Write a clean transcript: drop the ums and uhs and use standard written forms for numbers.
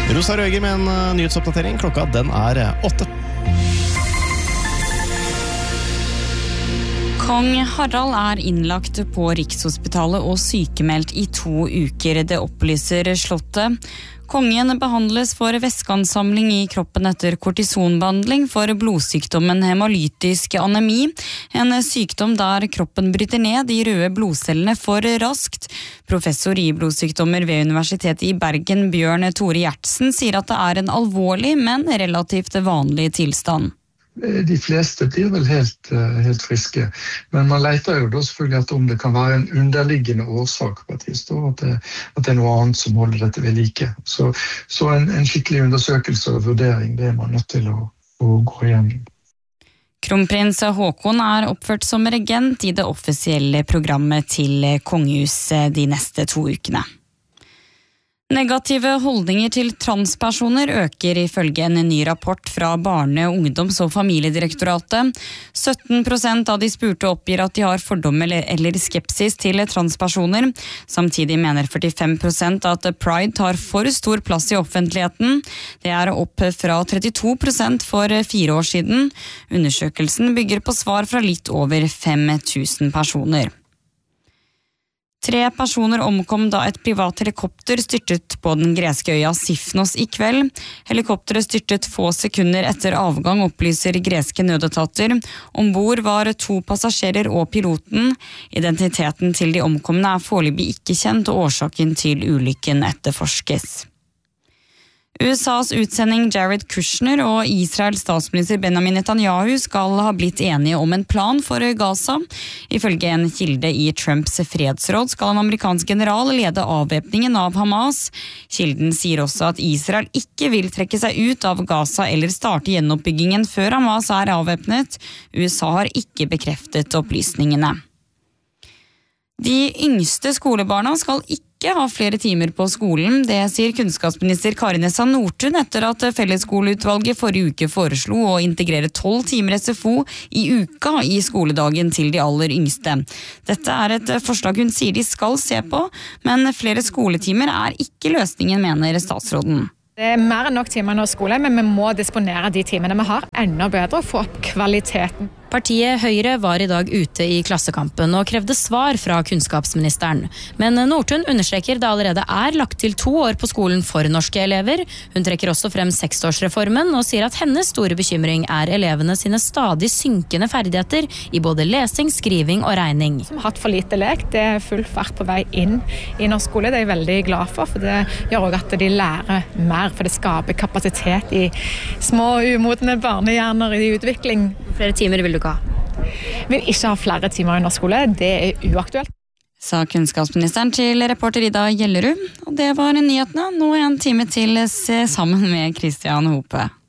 Rosa Røger med en nyhetsoppdatering. Klokka den 8. Kong Harald innlagt på Rikshospitalet og sykemeldt i 2 uker, det opplyser Slottet. Kongen behandles for væskeansamling i kroppen etter kortisonbehandling for blodsykdommen hemalytisk anemi, en sykdom der kroppen bryter ned de røde blodcellene for raskt. Professor i blodsykdommer ved Universitetet i Bergen, Bjørn Tore Gjertsen, sier at det en alvorlig, men relativt vanlig tilstand. De fleste blir vel helt friske, men man leter jo da selvfølgelig etter om det kan være en underliggende årsak på et vis, at det noe annet som holder dette ved like. Så en skikkelig undersøkelse og vurdering, det man nødt til å gå igjennom. Kronprins Haakon oppført som regent i det offisielle programmet til kongehuset de neste 2 ukene. Negative holdninger til transpersoner øker ifølge en ny rapport fra Barne-, Ungdoms- og Familiedirektoratet. 17% av de spurte oppgir at de har fordommer eller skepsis til transpersoner. Samtidig mener 45% at pride tar for stor plass i offentligheten. Det opp fra 32% for 4 år siden. Undersøkelsen bygger på svar fra litt over 5000 personer. 3 personer omkom da et privat helikopter styrtet på den greske øya Sifnos i kveld. Helikopteret styrtet få sekunder etter avgang, opplyser greske nødetater. Ombord var 2 passasjerer og piloten. Identiteten til de omkomne foreløpig ikke kjent, og årsaken til ulykken etterforskes. USAs utsending Jared Kushner og Israels statsminister Benjamin Netanyahu skal ha blitt enige om en plan for Gaza. Ifølge en kilde i Trumps fredsråd skal en amerikansk general lede avvæpningen av Hamas. Kilden sier også at Israel ikke vil trekke seg ut av Gaza eller starte gjenoppbyggingen før Hamas avvæpnet. USA har ikke bekreftet opplysningene. De yngste skolebarna skal ikke ha flere timer på skolen. Det sier kunnskapsminister Kari Nessa Nordtun etter at Fellesskoleutvalget forrige uke foreslo å integrere 12 timer SFO i uka i skoledagen til de aller yngste. Dette et forslag hun sier de skal se på, men flere skoletimer ikke løsningen, mener statsråden. Det mer enn nok timer nå i skole, men vi må disponere de timene vi har enda bedre og få opp kvaliteten. Partiet Høyre var i dag ute i Klassekampen og krevde svar fra kunnskapsministeren. Men Nordtun understreker det allerede lagt til 2 år på skolen for norske elever. Hun trekker også frem 6-årsreformen og sier at hennes store bekymring elevene sine stadig synkende ferdigheter i både lesing, skriving og regning. Som har hatt for lite lek, det full fart på vei inn i norsk skole. Det jeg veldig glad for det gjør også at de lærer mer, for det skaper kapasitet i små umodne barnehjerner i utvikling. Flere timer vil du ikke ha? Vil ikke ha flere timer under skole, det uaktuelt. Sa kunnskapsministeren til reporter Ida Gjellerud, og det var nyhetene. Nå 1 time til sammen med Christian Hope.